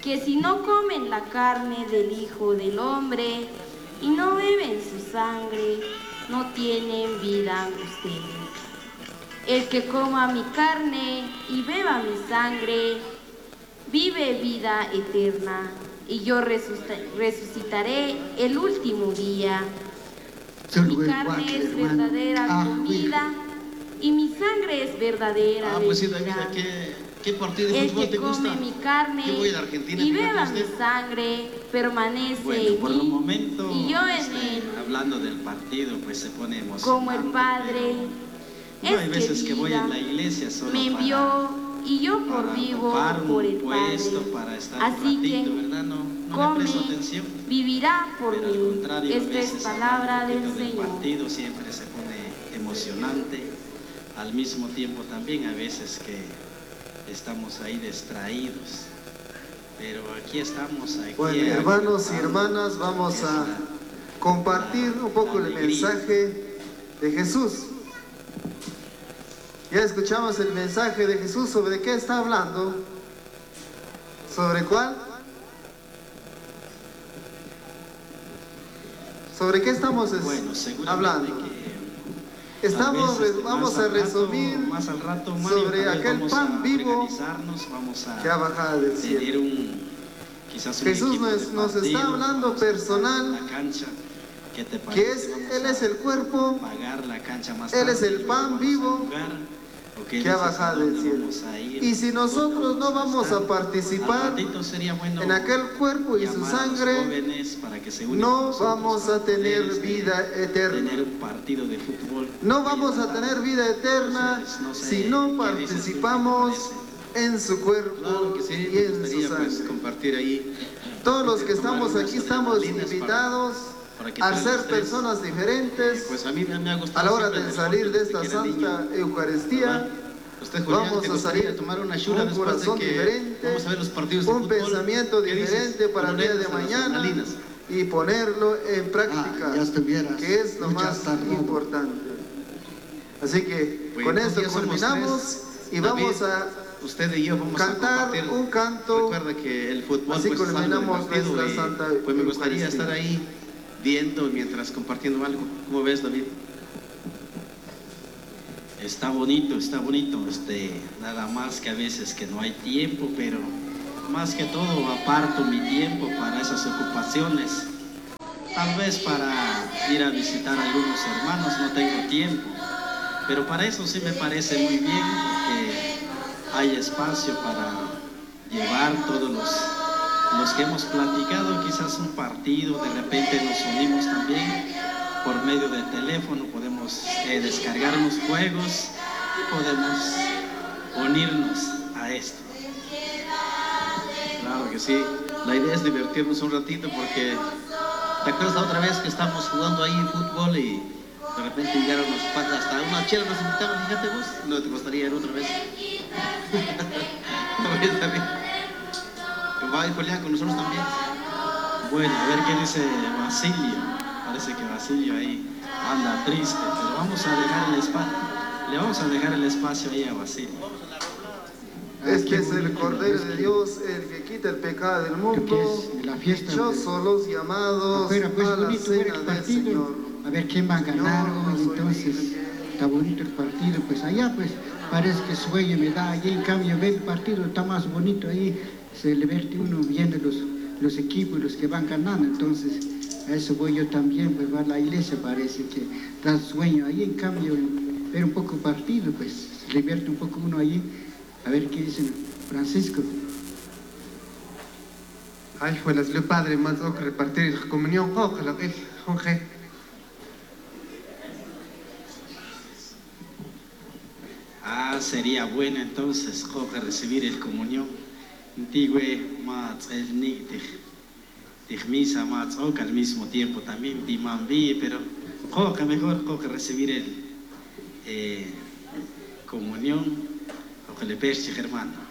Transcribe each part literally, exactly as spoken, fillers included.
que si no comen la carne del Hijo del Hombre y no beben su sangre, no tienen vida en ustedes. El que coma mi carne y beba mi sangre, vive vida eterna, y yo resucitaré el último día. Mi carne es verdadera comida y mi sangre es verdadera Ah, pues sí, bebida. David, ¿qué, ¿qué partido de fútbol te gusta? El que come mi carne Yo voy a Argentina, y beba mi sangre permanece bueno, en por mí el momento, y yo en este, él. hablando del partido, pues se pone emocionante. Como el Padre pero, no, hay es veces que, que voy a la iglesia solo me envió para, y yo por para vivo por el puesto, Padre. para estar Así un ratito, que ¿verdad? No, no come, le presto atención. Vivirá por pero mí. al contrario, Esta es palabra del Señor. El partido siempre se pone emocionante, al mismo tiempo también a veces que estamos ahí distraídos, pero aquí estamos. Aquí bueno, hermanos y hermanas, vamos a compartir un poco el mensaje de Jesús. Ya escuchamos el mensaje de Jesús. ¿Sobre qué está hablando? ¿Sobre cuál? ¿Sobre qué estamos bueno, hablando? Estamos, vamos a resumir más al rato, Mario, sobre aquel pan vivo vamos a que ha bajado del cielo. Un, quizás un Jesús nos, nos partido, está hablando personal, la cancha, ¿qué te que es, Él es el cuerpo, pagar la cancha más Él tarde, es el pan vivo que ha bajado del cielo. Y si nosotros no vamos a participar bueno en aquel cuerpo y su sangre, no vamos a tener vida eterna. Tener un partido de fútbol, no vamos a tener vida eterna no sé, si no participamos en su cuerpo claro que sí, y en su sangre. Pues, compartir ahí. Todos los que estamos aquí estamos invitados a ser personas diferentes. Pues a mí me ha gustado a la hora de salir de esta Santa Eucaristía. Usted, Julián, vamos a salir a tomar una chura un corazón de que diferente, vamos a ver los partidos de un fútbol, pensamiento diferente para el día de mañana y ponerlo en práctica, ah, que es lo más importante. Así que bueno, con esto culminamos y vamos a usted y yo vamos cantar a un canto. Recuerda que el fútbol así pues, culminamos nuestra y, Santa pues me gustaría estar ahí viendo mientras compartiendo algo. ¿Cómo ves, David? Está bonito, está bonito, este, nada más que a veces que no hay tiempo, pero más que todo aparto mi tiempo para esas ocupaciones. Tal vez para ir a visitar a algunos hermanos no tengo tiempo, pero para eso sí me parece muy bien, porque hay espacio para llevar todos los, los que hemos platicado, quizás un partido, de repente nos unimos también por medio de teléfono, podemos eh, descargar unos juegos y podemos unirnos a esto. Claro que sí, la idea es divertirnos un ratito, porque ¿te acuerdas la otra vez que estábamos jugando ahí fútbol y de repente llegaron los padres, hasta una chela nos invitaron? Fíjate vos, ¿no te gustaría ir otra vez? ¿No ves también? ¿Va a ir Julián con nosotros también? Bueno, a ver qué dice Basilio. Parece que Basilio ahí anda triste, pero vamos a dejar el espacio, le vamos a dejar el espacio ahí a Basilio. Este es el Cordero de Dios, el que quita el pecado del mundo. Dichosos los llamados afuera, pues, a la bonito cena ver el del partido, Señor. A ver quién va a ganar, entonces está bonito el partido. Pues allá pues parece que sueño me da, allí en cambio ver el partido está más bonito, ahí se le vierte uno viendo los, los equipos, los que van ganando. Entonces a eso voy yo también, pues va a la iglesia, parece que da sueño. Ahí en cambio ver un poco partido, pues se le vierte un poco uno allí. A ver qué dice Francisco. Ay, buenas, le padre, más o que repartir la comunión, ojalá que Jorge. Ah, sería bueno entonces, Jorge, recibir el comunión. Antigüe, más el ni de misa, más o al mismo tiempo también, dimambí, pero Jorge, mejor Jorge recibir el eh, comunión. Jorge le perche, hermano.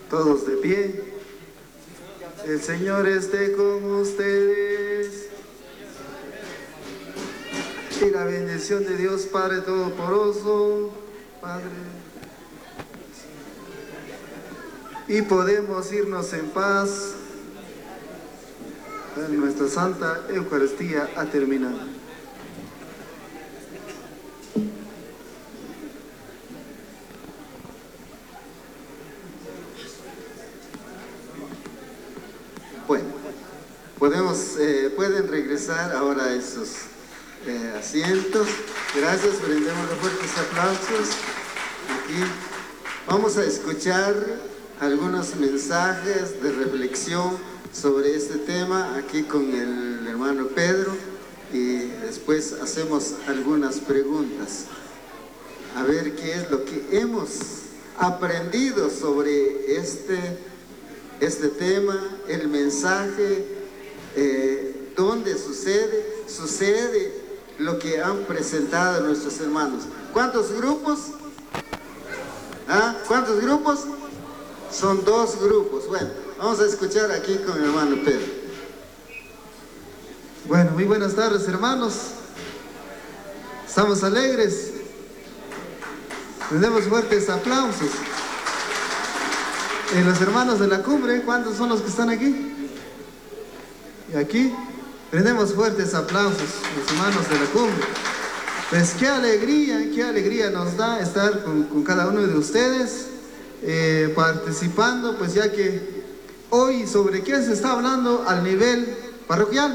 Todos de pie. El Señor esté con ustedes. Y la bendición de Dios Padre Todopoderoso, Padre. Y podemos irnos en paz. Nuestra Santa Eucaristía ha terminado. Bueno, podemos, eh, pueden regresar ahora a esos eh, asientos. Gracias, brindemos fuertes aplausos. Aquí vamos a escuchar algunos mensajes de reflexión sobre este tema aquí con el hermano Pedro, y después hacemos algunas preguntas a ver qué es lo que hemos aprendido sobre este, este tema, el mensaje, eh, dónde sucede, sucede lo que han presentado nuestros hermanos. ¿Cuántos grupos? ¿Ah? ¿Cuántos grupos? Son dos grupos. Bueno, vamos a escuchar aquí con el hermano Pedro. Bueno, muy buenas tardes, hermanos. Estamos alegres. Tenemos fuertes aplausos. Y los hermanos de la cumbre, ¿cuántos son los que están aquí? Y aquí, prendemos fuertes aplausos, los hermanos de la cumbre. Pues qué alegría, qué alegría nos da estar con, con cada uno de ustedes. Eh, participando, pues ya que hoy sobre qué se está hablando al nivel parroquial.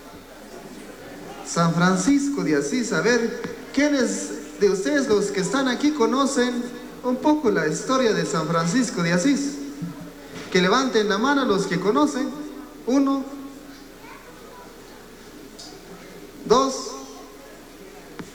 San Francisco de Asís. A ver, ¿quiénes de ustedes los que están aquí conocen un poco la historia de San Francisco de Asís? Que levanten la mano los que conocen. Uno, dos,